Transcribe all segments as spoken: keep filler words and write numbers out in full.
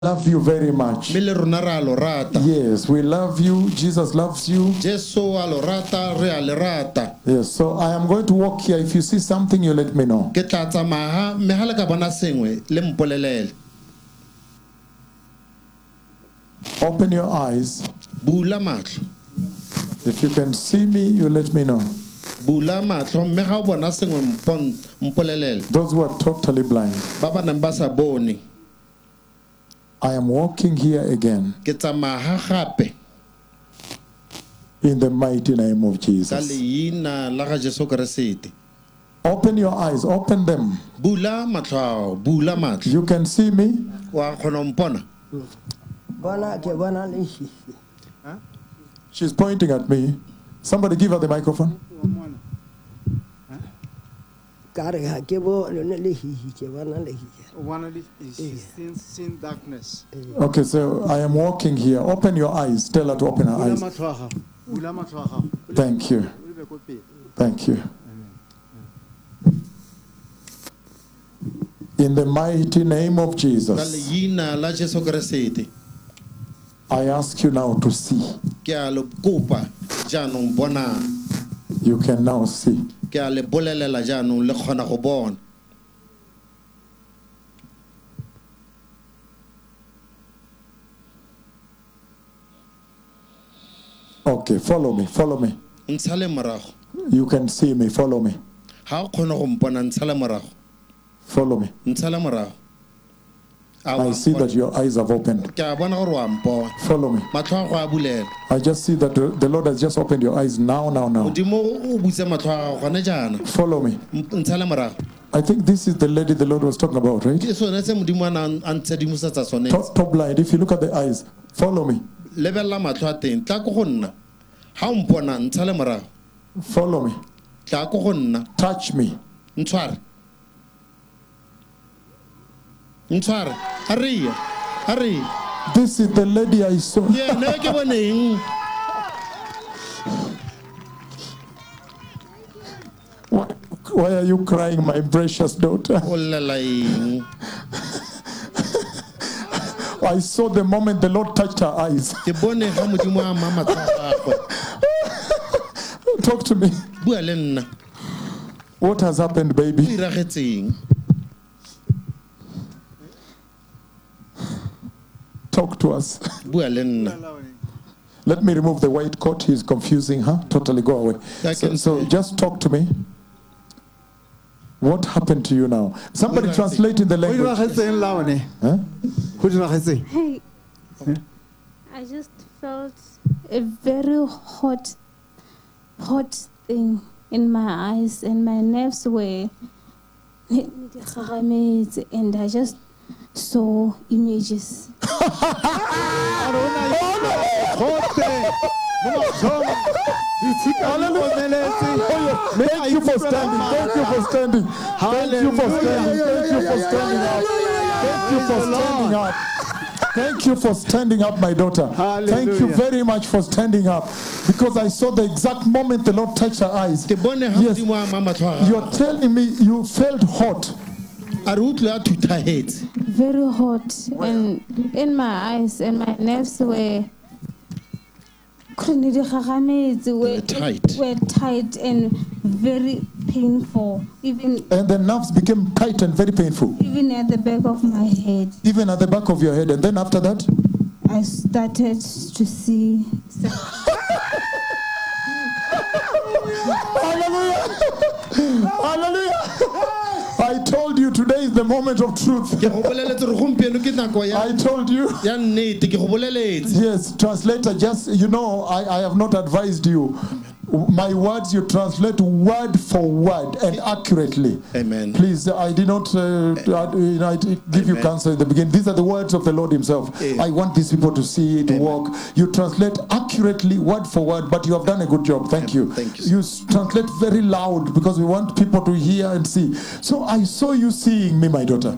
love you very much. Yes, we love you. Jesus loves you. Yes, so I am going to walk here. If you see something, you let me know. Open your eyes. If you can see me, you let me know. Those who are totally blind. I am walking here again. In the mighty name of Jesus. Open your eyes, open them. You can see me? She's pointing at me. Somebody give her the microphone. Seen darkness. Okay, so I am walking here. Open your eyes. Tell her to open her eyes. Thank you. Thank you. In the mighty name of Jesus, I ask you now to see. You can now see. Okay, follow me, follow me. You can see me, follow me. Follow me. I see that your eyes have opened. Follow me. I just see that the Lord has just opened your eyes now, now, now. Follow me. I think this is the lady the Lord was talking about, right? Top, top blind. If you look at the eyes, follow me. Follow me. Touch me. This is the lady I saw. why, why are you crying, my precious daughter? I saw the moment the Lord touched her eyes. Talk to me. What has happened, baby? Talk to us. Let me remove the white coat. He's confusing her. Totally go away. So, so just talk to me. What happened to you now? Somebody translate in the language. Huh? Hey, I just felt a very hot, hot thing in my eyes, and my nerves were, and I just saw images. Thank you for standing. Thank you for standing. Thank you for standing. Thank you for standing up. Thank you for standing up. Thank you for standing up, my daughter. Hallelujah. Thank you very much for standing up, because I saw the exact moment the Lord touched her eyes. Yes. You're telling me you felt hot. Very hot, and in my eyes, and my nerves were were tight. were tight and very painful. Even and the nerves became tight and very painful. Even at the back of my head. Even at the back of your head, and then after that, I started to see. Hallelujah! Hallelujah! I told you today is the moment of truth. I told you. Yes, translator, just, you know, I, I have not advised you. My words you translate word for word and accurately. Amen. Please, I did not uh, uh, you know, give you counsel at the beginning. These are the words of the Lord himself. Amen. I want these people to see it, to walk. You translate accurately, word for word, but you have done a good job. Thank Amen. you. Thank you. You translate very loud because we want people to hear and see. So I saw you seeing me, my daughter.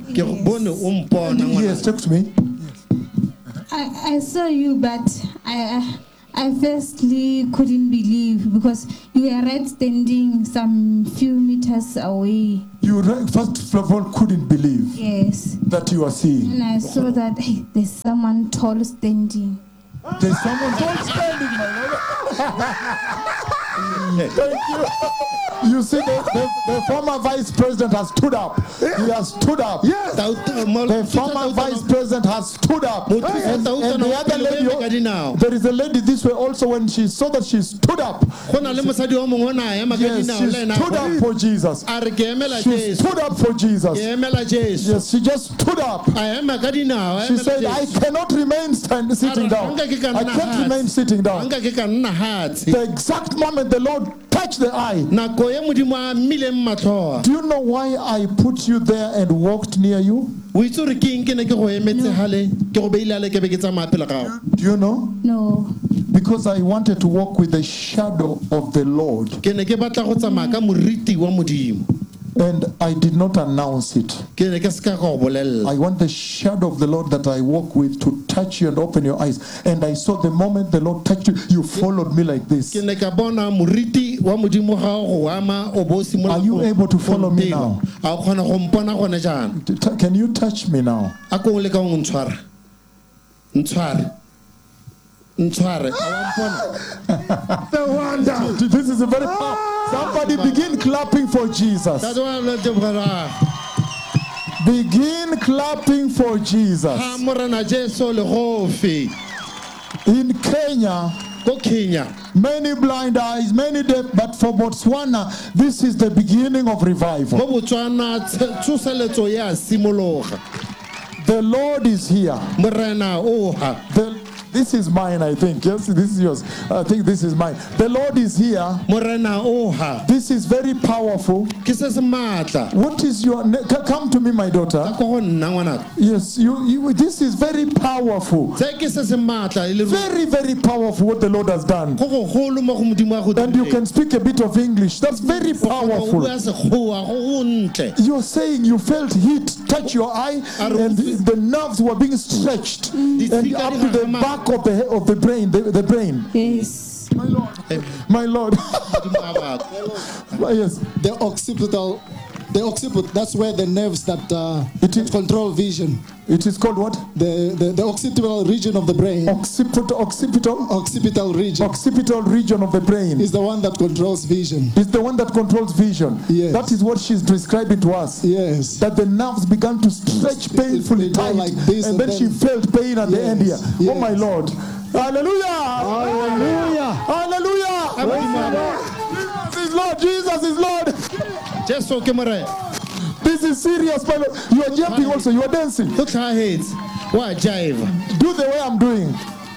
Yes, yes talk to me. I, I saw you, but I I firstly couldn't believe because you were right standing some few meters away. You re- first of all couldn't believe Yes. that you are seeing. And I saw that hey, there's someone tall standing. There's someone tall standing, my Lord. Thank you. You see, the, the, the former vice president has stood up. He has stood up. Yes. The former vice president has stood up. And, and the other lady, there is a lady this way also, when she saw that she stood up. Yes, she stood up for Jesus. She stood up for Jesus. Yes, she just stood up. She said, I cannot remain stand, sitting down. I can't remain sitting down. The exact moment the Lord touched the eye. Do you know why I put you there and walked near you? Do you know? No. Because I wanted to walk with the shadow of the Lord. And I did not announce it. I want the shadow of the Lord that I walk with to touch you and open your eyes. And I saw the moment the Lord touched you, you followed me like this. Are you able to follow me now? Can you touch me now? The wonder. This is a very powerful. Somebody begin clapping for Jesus. Begin clapping for Jesus. In Kenya, many blind eyes, many deaf, but for Botswana, this is the beginning of revival. The Lord is here. The, this is mine, I think. Yes, this is yours. I think this is mine. The Lord is here. This is very powerful. What is your name? Come to me, my daughter. Yes, you, you. This is very powerful. Very, very powerful what the Lord has done. And you can speak a bit of English. That's very powerful. You're saying you felt heat touch your eye and the nerves were being stretched and up to the back of the of the brain, the, the brain. Yes. My Lord. My Lord. Yes. The occipital, the occiput, that's where the nerves that uh, It is- control vision. It is called what? The, the, the occipital region of the brain, Occipital, occipital, occipital region, occipital region of the brain is the one that controls vision. is the one that controls vision. Yes. That is what she's describing to us. Yes. That the nerves began to stretch painfully It go tight, like this and and then she then- felt pain at the end here. Yes, Oh my yes. Lord. Hallelujah. Hallelujah. Hallelujah. Jesus is Lord. Jesus is Lord. This is serious, my Lord. You are jumping also. You are dancing. Do the way I'm doing.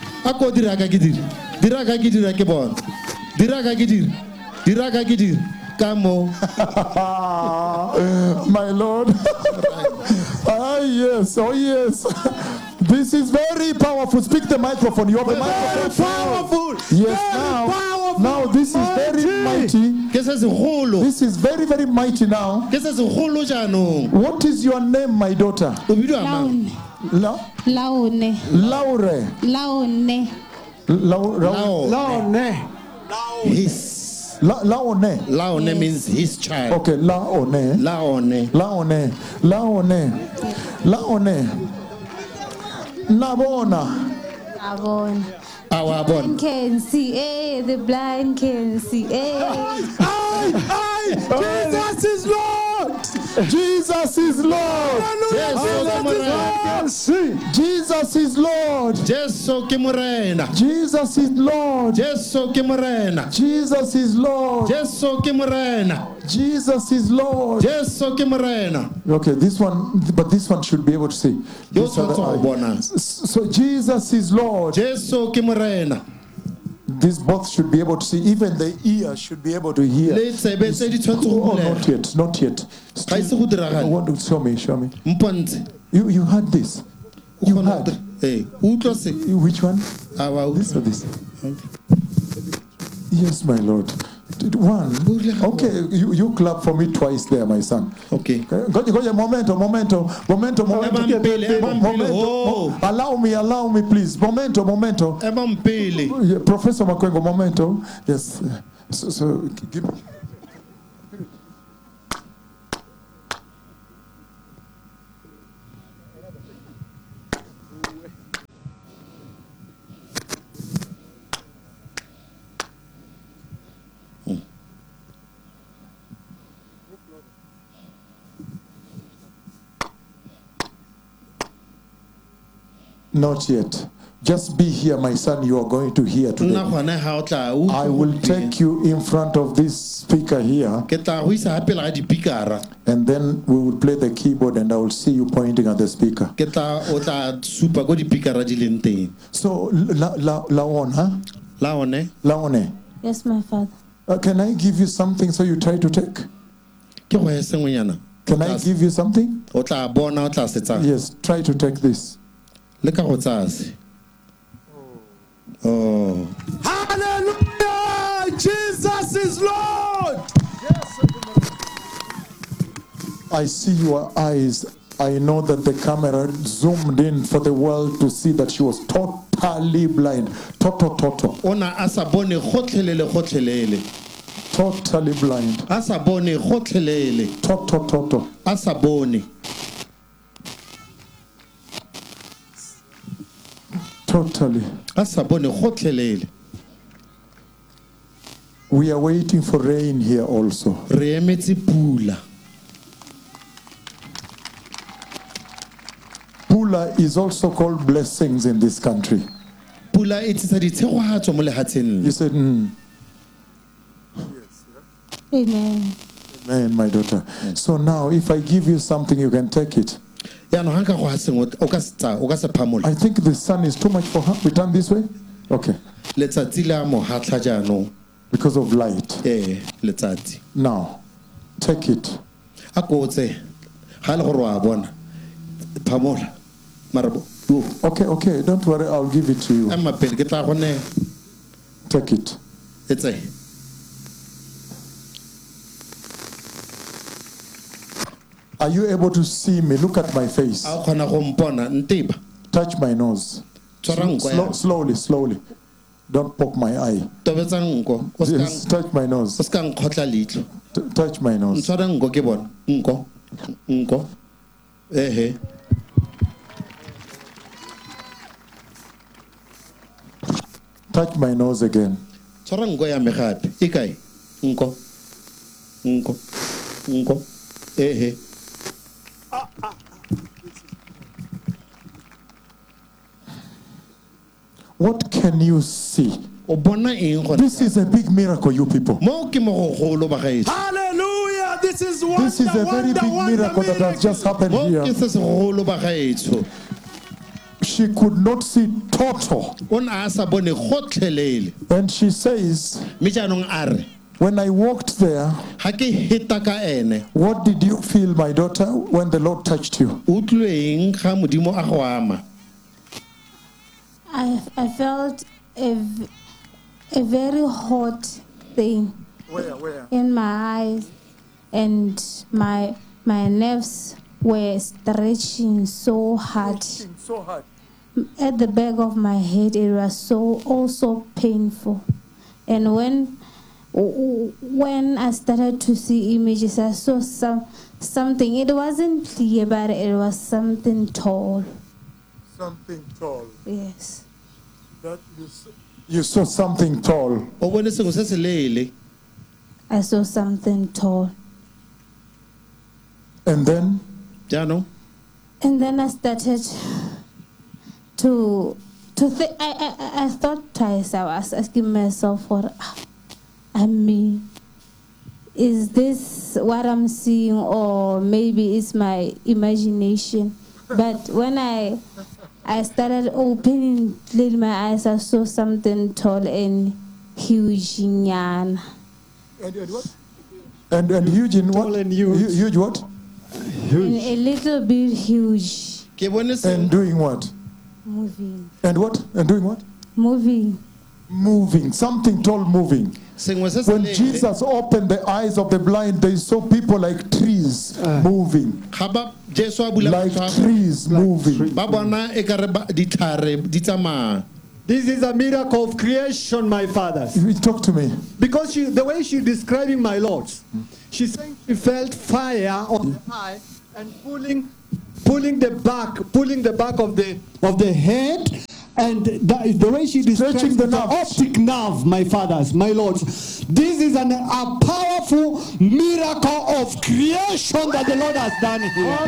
My Lord. Ah, yes. Oh, yes. This is very powerful. Speak the microphone. You have a microphone. Powerful. Yes, now, now this is very mighty. This is very, very mighty now. What is your name, my daughter? Laone. La- Laone. Laure. Laone. Lau- Lau- Laone. His. La- Laone. Laone means his child. Okay, Laone. Laone. Laone. Laone. Laone. Nabona. Avon. Our born. Can see, eh? The blind can see, eh? Jesus is Lord. Jesus is Lord. Jesus is Lord. Jesu ke morena. Jesus is Lord. Jesu ke morena. Jesus is Lord. Jesu ke morena. Jesus is Lord. Jesu ke morena. Okay, this one, but this one should be able to see. Those This other ones are eye. born. So Jesus is Lord. Jesu ke morena. These both should be able to see. Even the ear should be able to hear. Le tsebe tse di tshwantse go Oh, bulela. not yet, not yet. Ga ise go I diragala. want to show me, show me. Mpontshe. You, you had this. O You kgona go had. dira- Eh, o utlwa se? You- Which one? A wa This or utlwa. this? Yes, my Lord. One. Okay, you, you clap for me twice there, my son. Okay. Ngoja ngoja momento, momento, momento, momento. Eba mpele, eba mpele, Momento. oh. Mo- Allow me, allow me, please. Momento, momento. Eba mpele. Yeah, Professor Makwengo, momento. Yes. So, so give me. Not yet. Just be here, my son. You are going to hear Nna today. gona ha o tla utlwa I will go take you in front of this speaker here, ke tla go isa pele ga dipikara and then we will play the keyboard, and I will see you pointing at the speaker. ke tla o tla supa go dipikara di leng teng So, La, La, Laon, huh? la one Laone, Yes, my father. uh, can I give you something so you try to take? ke go ye sengwenyana Can I give you something? o tla bona o tla se tsaya Yes, try to take this. le ka go tsaya se oh Hallelujah! Jesus is Lord. I see your eyes. I know that the camera zoomed in for the world to see that she was totally blind. Toto, toto. ona a sa bone gotlhelele gotlhelele Totally blind. a sa bone gotlhelele Toto, toto. a sa bone Totally. a sa bone gotlhelele We are waiting for rain here also. re emetse pula Pula is also called blessings in this country. pula e tlisa ditshegogatso mo lehatsheng You said, mm, Amen. man, my daughter. So now, if I give you something, you can take it. yaanong ga nka go ga sengwe o ka se tsaya o ka se phamola I think the sun is too much for her. We turn this way? Okay. letsatsi le a mogatlha jaanong Because of light. ee letsatsi Now, take it. a kotse ga e le gore wa bona phamola marabo yo Okay, okay. Don't worry. I'll give it to you. a mapele ke tla gone Take it. e tseye Are you able to see me? Look at my face. a o kgona go mpona nteba Touch my nose. tshwara nko Slow, ya slowly, slowly. Don't poke my eye. tobetsa nko o se Yes, ka- touch my o nose. se ka nkgotla leitlho T- touch my nose. ntshwara nko ke bona nko nko ehe Touch my nose again. tshwara nko ya me gape e kae nko nko nko ehe What can you see? o bona eng gone This is a big miracle, you people. mo ke mo go golo ba gaetso Hallelujah! This is wonder, This is a very wonder, big wonder, miracle that has just happened mo here. ke se segolo ba gaetso She could not see total. o ne a sa bone gotlhelele And she says, mme jaanong a re when I walked there, ga ke heta ka ene what did you feel, my daughter, when the Lord touched you? o tlileng ga modimo a go ama I, I felt a, v- a very hot thing Where, where? in my eyes, and my my nerves were stretching so hard. So hard. At the back of my head, it was so also painful. And when when I started to see images, I saw some something. It wasn't clear, but it was something tall. Something tall. Yes. That you, saw. You saw something tall. o bone sengwe se se leele I saw something tall. And then, jaanong And then I started to to think. I, I I- I thought twice. I was asking myself, "What? I mean, is this what I'm seeing, or maybe it's my imagination?" But when I I started opening little my eyes, I saw something tall and huge. Nyana. and, and what? And, and huge in what? Tall and huge. Hu- Huge what? And a little bit huge. ke bone And sengwe doing what? Moving. And what? And doing what? Moving. moving, something tall moving. sengwe se se When lele. Jesus opened the eyes of the blind, they saw people like trees moving, Ga ba Jesu a bula like matlho a- trees moving. ba bona e ka re ba- ditlhare di tsamaya. This is a miracle of creation, my fathers. You talk to me. Because she, the way she's describing my Lord, she's saying she felt fire on the eye and pulling, pulling the back, pulling the back of the of the head, and that is the way she describes Stretching the the nerve. optic nerve, my fathers, my lords. This is an, a powerful miracle of creation that the Lord has done here.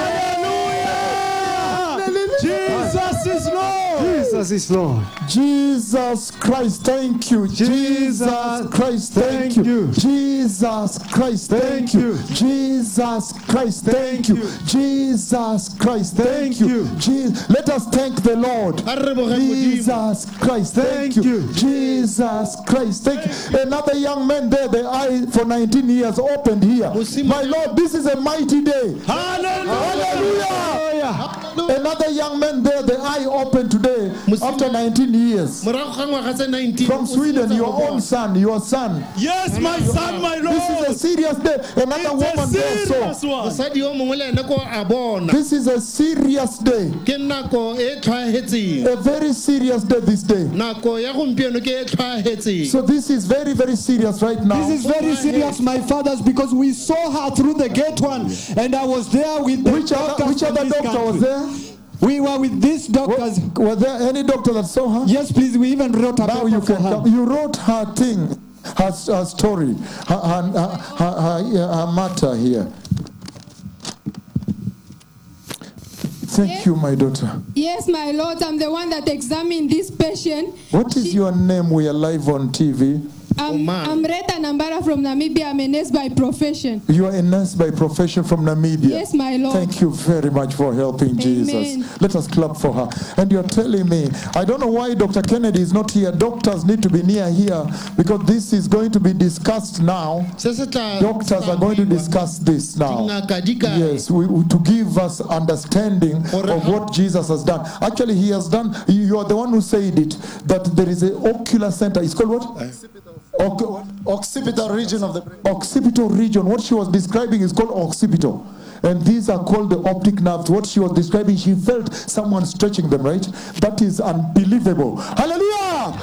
Jesus is Lord. Jesus is Lord. Jesus Christ, thank you. Jesus Christ, thank thank you. you. Jesus Christ, thank Thank you. you. Jesus Christ, thank you. you. Jesus Christ, thank Thank you. you. Je- Let us thank the Lord. A re boge Modimo. Jesus Christ, thank Thank you. you. Jesus Christ, thank you. Another young man there, the eye for nineteen years opened here. Musimo- My Lord, this is a mighty day. Hallelujah. Hallelujah. Another young man there, the eye opened today Musimo- after nineteen years. Morago ga ngwaga tse nineteen From o Sweden, simolotse your go own bona. son, your son. Yes, my son, my This is a Lord. serious day. Another It's a woman there serious saw. one. mosadi yo mongwe le ene ko a bona This is a serious day. ke nako e tlhaetseng A very serious day this day. nako ya gompieno ke e tlhaetseng So this is very, very serious right now. This is very serious, my fathers, because we saw her through the gate one, and I was there with the Which other, doctors which from other this doctor was country. there? We were with these doctors. Wa- Was there any doctor that saw her? Yes, please. We even wrote a Now paper you for can her. come. You wrote her thing, her, her story, her, her, her, her, her, her matter here. Thank you, my daughter. Yes, my Lord, I'm the one that examined this patient. What is your name? We are live on T V. I'm, man. I'm Reta Nambara from Namibia. I'm a nurse by profession. You are a nurse by profession from Namibia. Yes, my Lord. Thank you very much for helping Jesus. Amen. Let us clap for her. And you're telling me, I don't know why Doctor Kennedy is not here. Doctors need to be near here because this is going to be discussed now. se se tla Doctors are going to discuss this now. Dingaka di kae? Yes, we, we- to give us understanding of what Jesus has done. Actually, he has done, you are the one who said it, that there is an ocular center. It's called what? Oc- Occipital region of the brain. occipital region. What she was describing is called occipital. And these are called the optic nerves. What she was describing, she felt someone stretching them, right? That is unbelievable. Hallelujah!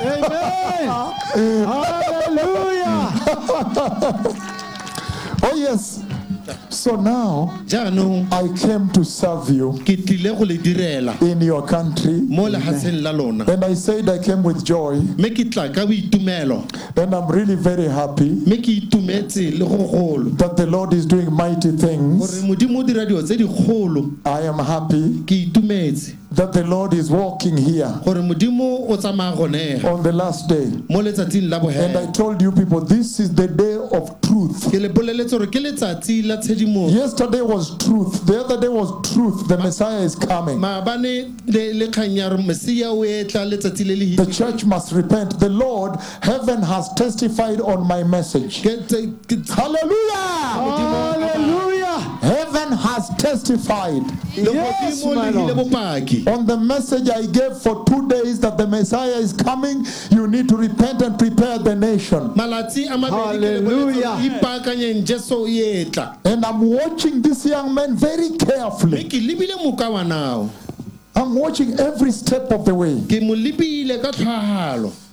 Oh, yes. So now, jaanong I came to serve you ke tlile go le direla in your country. mo lehatsheng la lona And I said I came with joy. mme ke tla ka boitumelo And I'm really very happy mme ke itumetse le go golo that the Lord is doing mighty gore things. modimo o dira dilo tse digolo I am happy ke itumetse that the Lord is walking here gore modimo o tsamaya gonega on the last day. mo letsatsing la And I bogela told you people, this is the day of truth. ke le boleletse gore ke letsatsi la tshedimoso Yesterday was truth. The other day was truth. The Messiah is coming. maabane le le kgang ya re mesia o etla letsatsi le le The hiti church must repent. The Lord, heaven has testified on my message. Ke- ke- ke- Hallelujah! Hallelujah. Heaven has testified le Yes, modimo my le hile Lord. bopaki on the message I gave for two days that the Messiah is coming. You need to repent and prepare the nation. malatsi a mabedi ke le boletse Hallelujah. gore ipaakanyeng jeso e etla And I'm watching this young man very mme carefully. ke lebile moka wa nao I'm watching every step of the way. ke mo lebile ka tlhagalo